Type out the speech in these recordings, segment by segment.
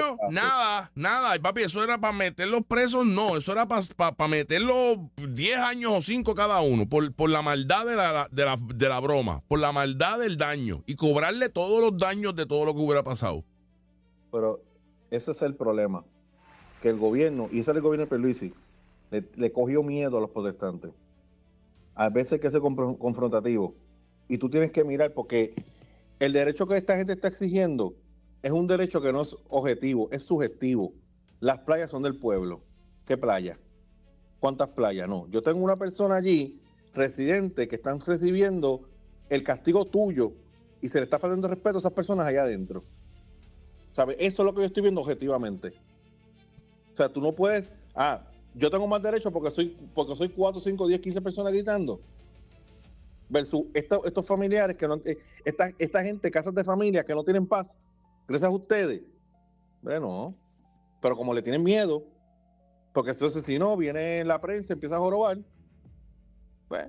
años, nada. Y papi, eso era para meterlos presos, no. Eso era para meterlos 10 años o 5 cada uno. Por la maldad de la broma. Por la maldad del daño. Y cobrarle todos los daños de todo lo que hubiera pasado. Pero ese es el problema. Que el gobierno, y ese es el gobierno de Pierluisi, le cogió miedo a los protestantes. A veces hay que ser confrontativo. Y tú tienes que mirar, porque el derecho que esta gente está exigiendo es un derecho que no es objetivo, es subjetivo. Las playas son del pueblo. ¿Qué playa? ¿Cuántas playas? No. Yo tengo una persona allí, residente, que están recibiendo el castigo tuyo y se le está faltando respeto a esas personas allá adentro. ¿Sabes? Eso es lo que yo estoy viendo objetivamente. O sea, tú no puedes... yo tengo más derecho porque soy 4, 5, 10, 15 personas gritando. Versus estos familiares que no... Esta gente, casas de familia que no tienen paz, gracias a ustedes. Bueno, pero como le tienen miedo, porque entonces si no, viene la prensa, empieza a jorobar. Pues...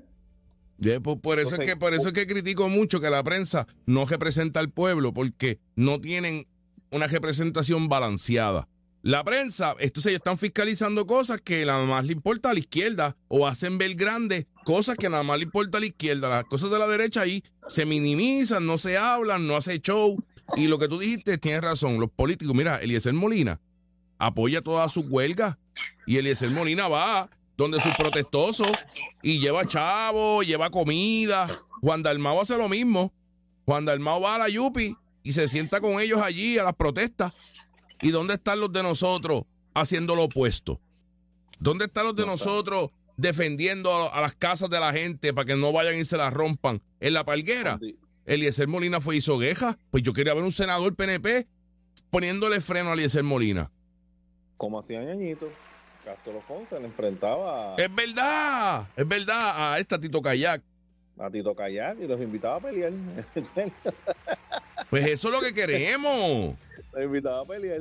Por eso es que critico mucho que la prensa no representa al pueblo, porque no tienen una representación balanceada. La prensa, ellos están fiscalizando cosas que nada más le importa a la izquierda, o hacen ver grandes cosas que nada más le importa a la izquierda. Las cosas de la derecha ahí se minimizan, no se hablan, no hace show. Y lo que tú dijiste, tienes razón, los políticos, mira, Eliezer Molina apoya todas sus huelgas, y Eliezer Molina va donde sus protestosos y lleva chavo, lleva comida. Juan Dalmau hace lo mismo. Juan Dalmau va a la Yupi y se sienta con ellos allí a las protestas. ¿Y dónde están los de nosotros haciendo lo opuesto? ¿Dónde están los de nosotros defendiendo a las casas de la gente para que no vayan y se las rompan? En La Palguera, Eliezer Molina fue y hizo queja. Pues yo quería ver un senador PNP poniéndole freno a Eliezer Molina. Como hacía Ñañito, Castro Ponce le enfrentaba Es verdad, a Tito Kayak. A Tito Kayak y los invitaba a pelear. Pues eso es lo que queremos. Los invitaba a pelear.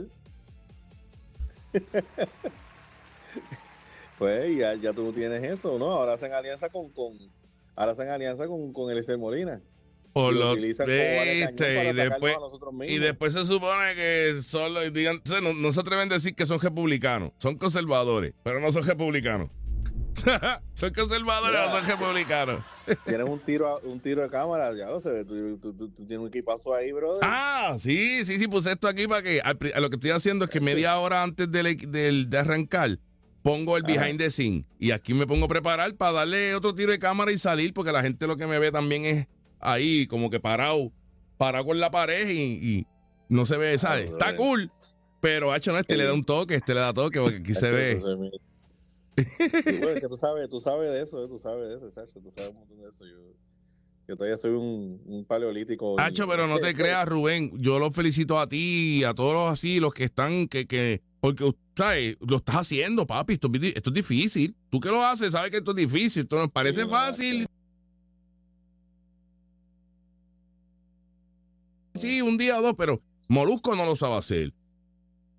Pues ya tú tienes eso, ¿no? Ahora hacen alianza con Eliezer Molina. O lo utilizan y después se supone que no se atreven a decir que son republicanos, son conservadores, pero no son republicanos. Son conservadores, no son republicanos. Tienes un tiro de cámara, ya lo sé, tú tienes un equipazo ahí, brother. Sí, puse esto aquí para que lo que estoy haciendo es que media hora antes de arrancar pongo el behind the scene y aquí me pongo a preparar para darle otro tiro de cámara y salir, porque la gente lo que me ve también es ahí como que parado con la pared y no se ve, ¿sabes? Está cool, pero le da un toque, le da toque porque aquí se ve. Sí, bueno, es que tú sabes de eso, Chacho, tú sabes un montón de eso. Yo todavía soy un paleolítico. Pero no te creas, Rubén, yo los felicito a ti y a todos los que están, porque, ¿sabes? Lo estás haciendo, papi, esto es difícil. Tú que lo haces, sabes que esto es difícil, esto nos parece fácil. Sí, un día o dos, pero Molusco no lo sabe hacer.